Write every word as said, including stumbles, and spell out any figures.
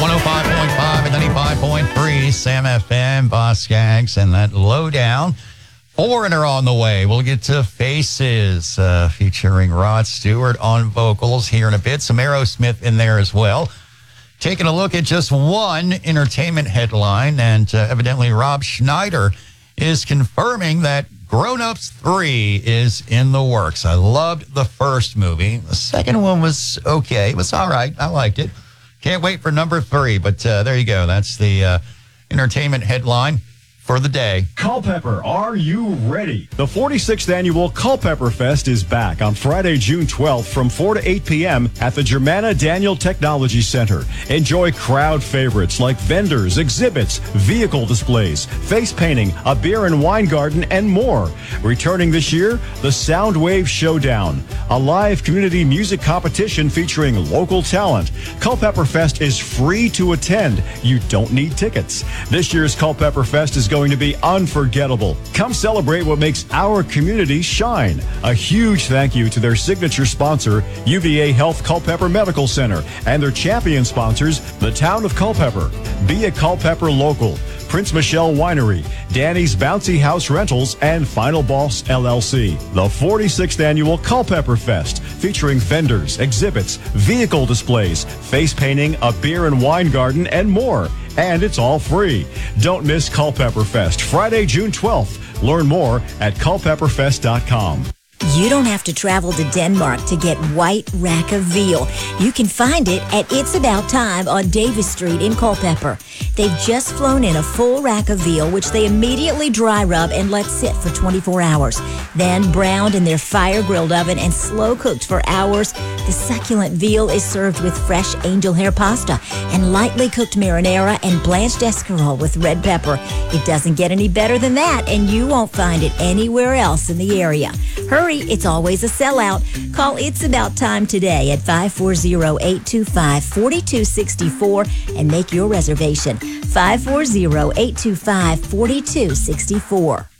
one oh five point five and ninety-five point three Sam F M, Boss Skaggs, and that lowdown. Foreigner on the way. We'll get to Faces, uh, featuring Rod Stewart on vocals here in a bit. Some Aerosmith in there as well. Taking a look at just one entertainment headline, and uh, evidently Rob Schneider is confirming that Grown Ups three is in the works. I loved the first movie. The second one was okay. It was all right. I liked it. Can't wait for number three, but uh, there you go. That's the uh, entertainment headline for the day. Culpeper, are you ready? The forty-sixth annual Culpeper Fest is back on Friday, June twelfth from four to eight p.m. at the Germana Daniel Technology Center. Enjoy crowd favorites like vendors, exhibits, vehicle displays, face painting, a beer and wine garden, and more. Returning this year, the Soundwave Showdown, a live community music competition featuring local talent. Culpeper Fest is free to attend. You don't need tickets. This year's Culpeper Fest is going to be unforgettable. Come celebrate what makes our community shine. A huge thank you to their signature sponsor, U V A Health Culpeper Medical Center, and their champion sponsors, the town of Culpeper. Be a Culpeper local. Prince Michelle Winery, Danny's Bouncy House Rentals, and Final Boss L L C. The forty-sixth annual Culpeper Fest, featuring vendors, exhibits, vehicle displays, face painting, a beer and wine garden, and more. And it's all free. Don't miss Culpeper Fest, Friday, June twelfth. Learn more at culpeper fest dot com. You don't have to travel to Denmark to get white rack of veal. You can find it at It's About Time on Davis Street in Culpeper. They've just flown in a full rack of veal, which they immediately dry rub and let sit for twenty-four hours. Then browned in their fire-grilled oven and slow-cooked for hours, the succulent veal is served with fresh angel hair pasta and lightly cooked marinara and blanched escarole with red pepper. It doesn't get any better than that, and you won't find it anywhere else in the area. Hurry, it's always a sellout. Call It's About Time today at five four zero, eight two five, four two six four and make your reservation. five four zero, eight two five, four two six four.